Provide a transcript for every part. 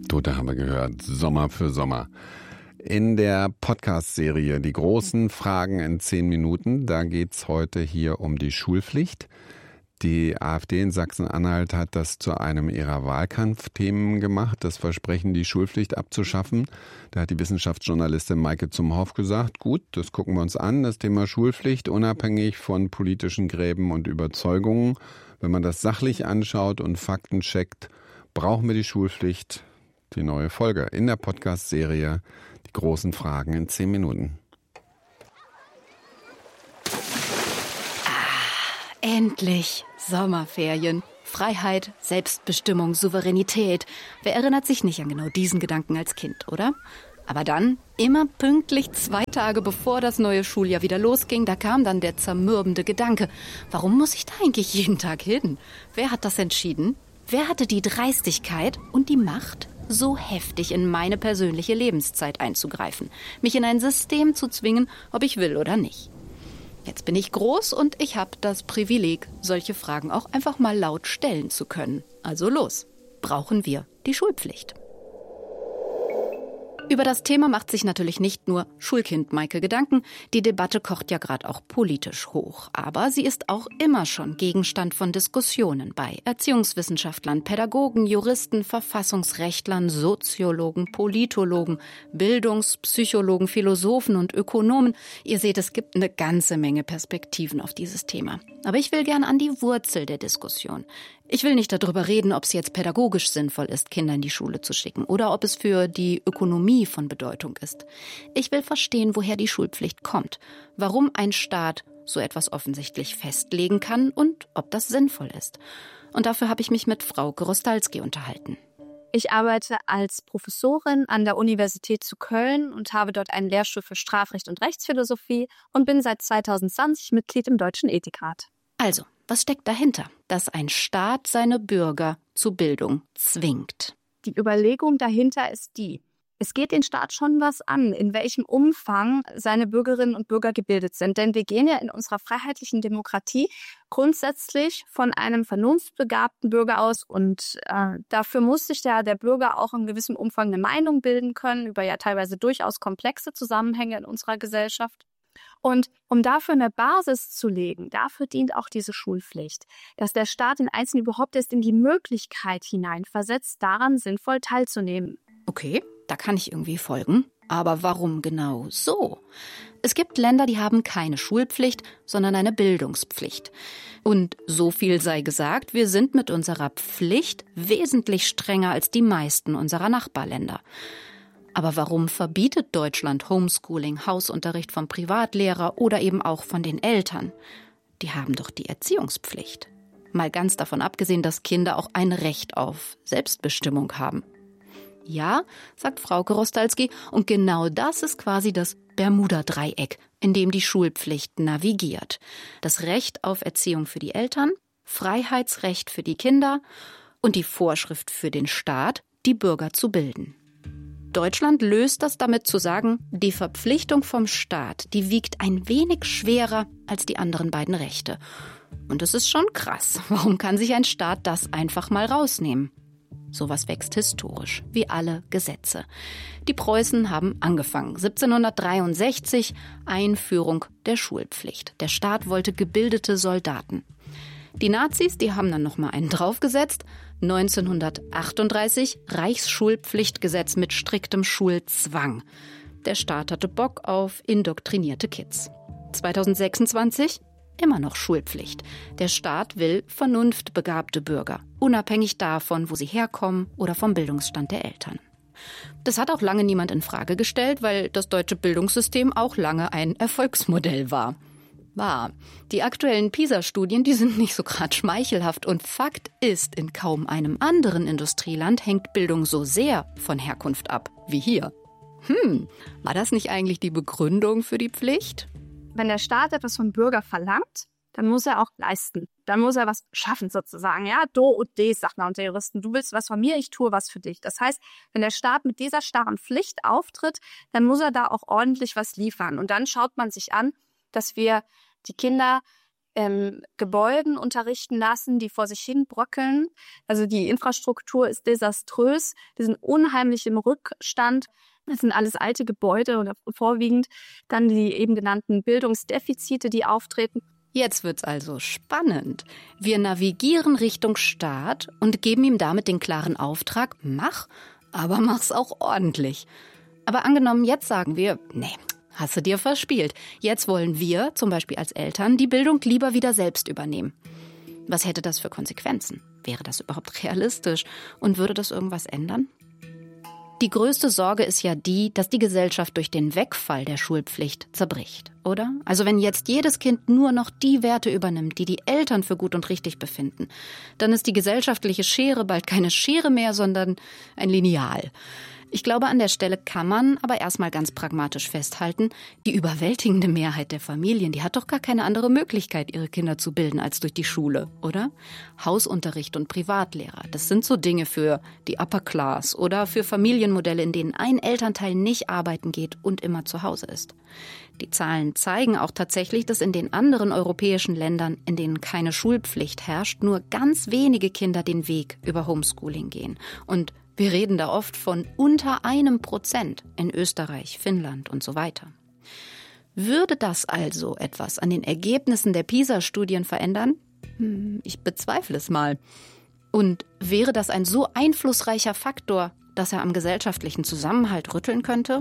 Tote haben wir gehört, Sommer für Sommer. In der Podcast-Serie Die großen Fragen in 10 Minuten, da geht es heute hier um die Schulpflicht. Die AfD in Sachsen-Anhalt hat das zu einem ihrer Wahlkampfthemen gemacht, das Versprechen, die Schulpflicht abzuschaffen. Da hat die Wissenschaftsjournalistin Maike Zumhoff gesagt, gut, das gucken wir uns an, das Thema Schulpflicht, unabhängig von politischen Gräben und Überzeugungen. Wenn man das sachlich anschaut und Fakten checkt, brauchen wir die Schulpflicht. Die neue Folge in der Podcast-Serie Die großen Fragen in 10 Minuten. Endlich Sommerferien. Freiheit, Selbstbestimmung, Souveränität. Wer erinnert sich nicht an genau diesen Gedanken als Kind, oder? Aber dann, immer pünktlich 2 Tage bevor das neue Schuljahr wieder losging, da kam dann der zermürbende Gedanke. Warum muss ich da eigentlich jeden Tag hin? Wer hat das entschieden? Wer hatte die Dreistigkeit und die Macht, so heftig in meine persönliche Lebenszeit einzugreifen, mich in ein System zu zwingen, ob ich will oder nicht? Jetzt bin ich groß und ich habe das Privileg, solche Fragen auch einfach mal laut stellen zu können. Also los, brauchen wir die Schulpflicht? Über das Thema macht sich natürlich nicht nur Schulkind Maike Gedanken. Die Debatte kocht ja gerade auch politisch hoch. Aber sie ist auch immer schon Gegenstand von Diskussionen bei Erziehungswissenschaftlern, Pädagogen, Juristen, Verfassungsrechtlern, Soziologen, Politologen, Bildungspsychologen, Philosophen und Ökonomen. Ihr seht, es gibt eine ganze Menge Perspektiven auf dieses Thema. Aber ich will gern an die Wurzel der Diskussion. Ich will nicht darüber reden, ob es jetzt pädagogisch sinnvoll ist, Kinder in die Schule zu schicken oder ob es für die Ökonomie von Bedeutung ist. Ich will verstehen, woher die Schulpflicht kommt, warum ein Staat so etwas offensichtlich festlegen kann und ob das sinnvoll ist. Und dafür habe ich mich mit Frauke Rostalski unterhalten. Ich arbeite als Professorin an der Universität zu Köln und habe dort einen Lehrstuhl für Strafrecht und Rechtsphilosophie und bin seit 2020 Mitglied im Deutschen Ethikrat. Also, was steckt dahinter, dass ein Staat seine Bürger zu Bildung zwingt? Die Überlegung dahinter ist die: Es geht den Staat schon was an, in welchem Umfang seine Bürgerinnen und Bürger gebildet sind. Denn wir gehen ja in unserer freiheitlichen Demokratie grundsätzlich von einem vernunftbegabten Bürger aus. Und dafür muss sich der Bürger auch in gewissem Umfang eine Meinung bilden können über ja teilweise durchaus komplexe Zusammenhänge in unserer Gesellschaft. Und um dafür eine Basis zu legen, dafür dient auch diese Schulpflicht, dass der Staat den Einzelnen überhaupt erst in die Möglichkeit hineinversetzt, daran sinnvoll teilzunehmen. Okay, da kann ich irgendwie folgen. Aber warum genau so? Es gibt Länder, die haben keine Schulpflicht, sondern eine Bildungspflicht. Und so viel sei gesagt, wir sind mit unserer Pflicht wesentlich strenger als die meisten unserer Nachbarländer. Aber warum verbietet Deutschland Homeschooling, Hausunterricht vom Privatlehrer oder eben auch von den Eltern? Die haben doch die Erziehungspflicht. Mal ganz davon abgesehen, dass Kinder auch ein Recht auf Selbstbestimmung haben. Ja, sagt Frauke Rostalski, und genau das ist quasi das Bermuda-Dreieck, in dem die Schulpflicht navigiert. Das Recht auf Erziehung für die Eltern, Freiheitsrecht für die Kinder und die Vorschrift für den Staat, die Bürger zu bilden. Deutschland löst das damit zu sagen, die Verpflichtung vom Staat, die wiegt ein wenig schwerer als die anderen beiden Rechte. Und es ist schon krass. Warum kann sich ein Staat das einfach mal rausnehmen? Sowas wächst historisch, wie alle Gesetze. Die Preußen haben angefangen. 1763, Einführung der Schulpflicht. Der Staat wollte gebildete Soldaten. Die Nazis, die haben dann noch mal einen draufgesetzt. 1938 Reichsschulpflichtgesetz mit striktem Schulzwang. Der Staat hatte Bock auf indoktrinierte Kids. 2026 immer noch Schulpflicht. Der Staat will vernunftbegabte Bürger, unabhängig davon, wo sie herkommen oder vom Bildungsstand der Eltern. Das hat auch lange niemand in Frage gestellt, weil das deutsche Bildungssystem auch lange ein Erfolgsmodell war. Die aktuellen PISA-Studien, die sind nicht so gerade schmeichelhaft. Und Fakt ist, in kaum einem anderen Industrieland hängt Bildung so sehr von Herkunft ab wie hier. War das nicht eigentlich die Begründung für die Pflicht? Wenn der Staat etwas vom Bürger verlangt, dann muss er auch leisten. Dann muss er was schaffen sozusagen. Ja, do und des, sagt man unter Juristen. Du willst was von mir, ich tue was für dich. Das heißt, wenn der Staat mit dieser starren Pflicht auftritt, dann muss er da auch ordentlich was liefern. Und dann schaut man sich an, dass wir die Kinder Gebäuden unterrichten lassen, die vor sich hin bröckeln. Also die Infrastruktur ist desaströs. Die sind unheimlich im Rückstand. Das sind alles alte Gebäude oder vorwiegend dann die eben genannten Bildungsdefizite, die auftreten. Jetzt wird's also spannend. Wir navigieren Richtung Staat und geben ihm damit den klaren Auftrag, aber mach's auch ordentlich. Aber angenommen, jetzt sagen wir, nee, hast du dir verspielt. Jetzt wollen wir, zum Beispiel als Eltern, die Bildung lieber wieder selbst übernehmen. Was hätte das für Konsequenzen? Wäre das überhaupt realistisch? Und würde das irgendwas ändern? Die größte Sorge ist ja die, dass die Gesellschaft durch den Wegfall der Schulpflicht zerbricht, oder? Also wenn jetzt jedes Kind nur noch die Werte übernimmt, die die Eltern für gut und richtig befinden, dann ist die gesellschaftliche Schere bald keine Schere mehr, sondern ein Lineal. Ich glaube, an der Stelle kann man aber erstmal ganz pragmatisch festhalten, die überwältigende Mehrheit der Familien, die hat doch gar keine andere Möglichkeit, ihre Kinder zu bilden als durch die Schule, oder? Hausunterricht und Privatlehrer, das sind so Dinge für die Upper Class oder für Familienmodelle, in denen ein Elternteil nicht arbeiten geht und immer zu Hause ist. Die Zahlen zeigen auch tatsächlich, dass in den anderen europäischen Ländern, in denen keine Schulpflicht herrscht, nur ganz wenige Kinder den Weg über Homeschooling gehen. Und wir reden da oft von unter 1% in Österreich, Finnland und so weiter. Würde das also etwas an den Ergebnissen der PISA-Studien verändern? Ich bezweifle es mal. Und wäre das ein so einflussreicher Faktor, dass er am gesellschaftlichen Zusammenhalt rütteln könnte?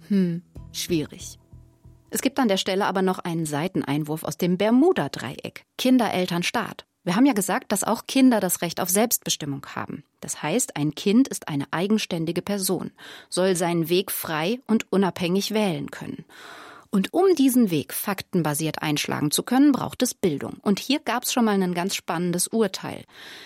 Schwierig. Es gibt an der Stelle aber noch einen Seiteneinwurf aus dem Bermuda-Dreieck. Kinder, Eltern, Staat. Wir haben ja gesagt, dass auch Kinder das Recht auf Selbstbestimmung haben. Das heißt, ein Kind ist eine eigenständige Person, soll seinen Weg frei und unabhängig wählen können. Und um diesen Weg faktenbasiert einschlagen zu können, braucht es Bildung. Und hier gab es schon mal ein ganz spannendes Urteil.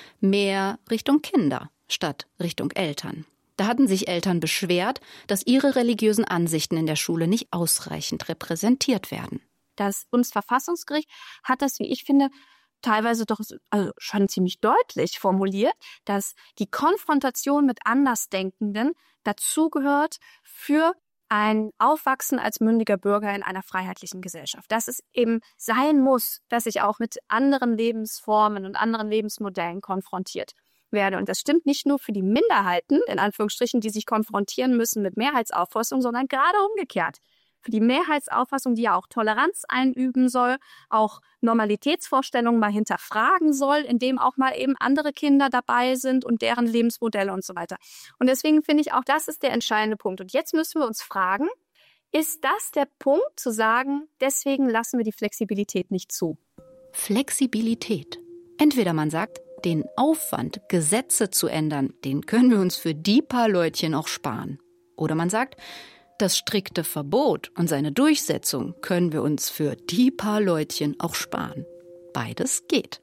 Mehr Richtung Kinder statt Richtung Eltern. Da hatten sich Eltern beschwert, dass ihre religiösen Ansichten in der Schule nicht ausreichend repräsentiert werden. Das Bundesverfassungsgericht hat das, wie ich finde, teilweise doch schon ziemlich deutlich formuliert, dass die Konfrontation mit Andersdenkenden dazugehört für ein Aufwachsen als mündiger Bürger in einer freiheitlichen Gesellschaft. Dass es eben sein muss, dass ich auch mit anderen Lebensformen und anderen Lebensmodellen konfrontiert werde. Und das stimmt nicht nur für die Minderheiten, in Anführungsstrichen, die sich konfrontieren müssen mit Mehrheitsauffassung, sondern gerade umgekehrt. Für die Mehrheitsauffassung, die ja auch Toleranz einüben soll, auch Normalitätsvorstellungen mal hinterfragen soll, indem auch mal eben andere Kinder dabei sind und deren Lebensmodelle und so weiter. Und deswegen finde ich auch, das ist der entscheidende Punkt. Und jetzt müssen wir uns fragen, ist das der Punkt zu sagen, deswegen lassen wir die Flexibilität nicht zu? Flexibilität. Entweder man sagt, den Aufwand, Gesetze zu ändern, den können wir uns für die paar Leutchen auch sparen. Oder man sagt, das strikte Verbot und seine Durchsetzung können wir uns für die paar Leutchen auch sparen. Beides geht.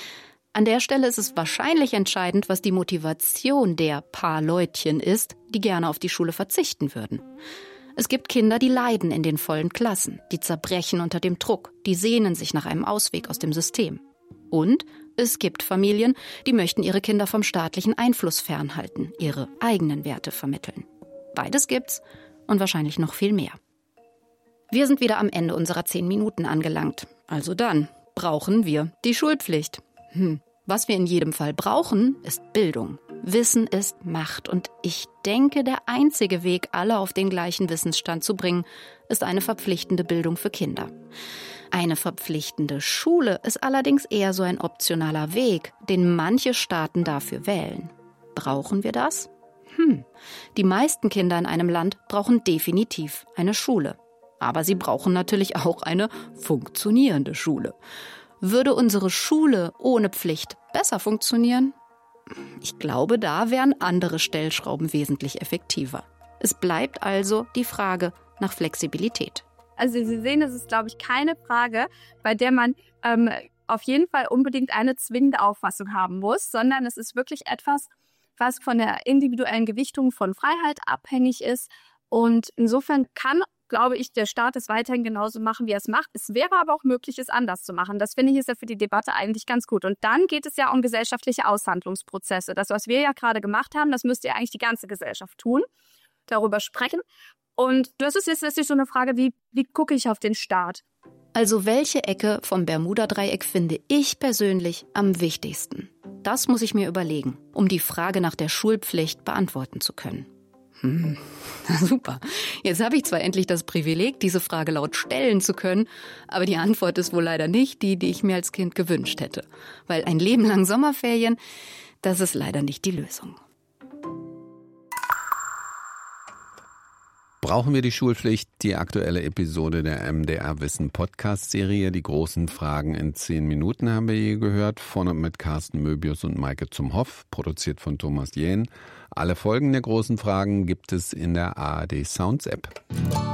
An der Stelle ist es wahrscheinlich entscheidend, was die Motivation der paar Leutchen ist, die gerne auf die Schule verzichten würden. Es gibt Kinder, die leiden in den vollen Klassen, die zerbrechen unter dem Druck, die sehnen sich nach einem Ausweg aus dem System. Und es gibt Familien, die möchten ihre Kinder vom staatlichen Einfluss fernhalten, ihre eigenen Werte vermitteln. Beides gibt's. Und wahrscheinlich noch viel mehr. Wir sind wieder am Ende unserer 10 Minuten angelangt. Also dann brauchen wir die Schulpflicht. Was wir in jedem Fall brauchen, ist Bildung. Wissen ist Macht. Und ich denke, der einzige Weg, alle auf den gleichen Wissensstand zu bringen, ist eine verpflichtende Bildung für Kinder. Eine verpflichtende Schule ist allerdings eher so ein optionaler Weg, den manche Staaten dafür wählen. Brauchen wir das? Die meisten Kinder in einem Land brauchen definitiv eine Schule. Aber sie brauchen natürlich auch eine funktionierende Schule. Würde unsere Schule ohne Pflicht besser funktionieren? Ich glaube, da wären andere Stellschrauben wesentlich effektiver. Es bleibt also die Frage nach Flexibilität. Also Sie sehen, es ist, glaube ich, keine Frage, bei der man auf jeden Fall unbedingt eine zwingende Auffassung haben muss, sondern es ist wirklich etwas, was von der individuellen Gewichtung von Freiheit abhängig ist. Und insofern kann, glaube ich, der Staat es weiterhin genauso machen, wie er es macht. Es wäre aber auch möglich, es anders zu machen. Das finde ich ist ja für die Debatte eigentlich ganz gut. Und dann geht es ja um gesellschaftliche Aushandlungsprozesse. Das, was wir ja gerade gemacht haben, das müsste ja eigentlich die ganze Gesellschaft tun, darüber sprechen. Und das ist jetzt letztlich so eine Frage, wie gucke ich auf den Staat? Also welche Ecke vom Bermuda-Dreieck finde ich persönlich am wichtigsten? Das muss ich mir überlegen, um die Frage nach der Schulpflicht beantworten zu können. Super. Jetzt habe ich zwar endlich das Privileg, diese Frage laut stellen zu können, aber die Antwort ist wohl leider nicht die ich mir als Kind gewünscht hätte. Weil ein Leben lang Sommerferien, das ist leider nicht die Lösung. Brauchen wir die Schulpflicht? Die aktuelle Episode der MDR Wissen Podcast-Serie. Die großen Fragen in 10 Minuten haben wir hier gehört. Von und mit Carsten Möbius und Maike zum Hoff. Produziert von Thomas Jähn. Alle Folgen der großen Fragen gibt es in der ARD Sounds App.